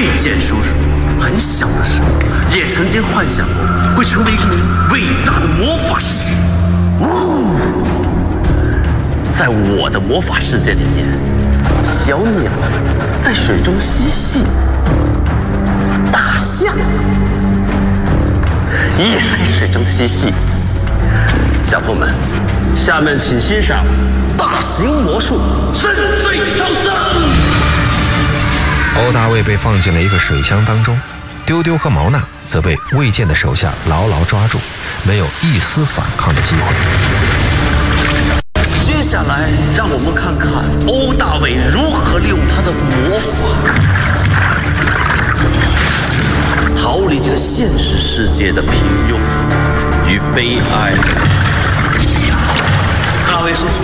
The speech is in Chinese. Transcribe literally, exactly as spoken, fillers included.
魏健叔叔很小的时候也曾经幻想过会成为一名伟大的魔法师。哦，在我的魔法世界里面，小鸟在水中嬉戏，大象也在水中嬉戏。小朋友们，下面请欣赏大型魔术深水逃生。 欧大卫被放进了一个水箱当中，丢丢和毛娜则被魏健的手下牢牢抓住，没有一丝反抗的机会。 接下来，让我们看看欧大卫如何利用他的魔法，逃离这个现实世界的平庸与悲哀。大卫叔叔。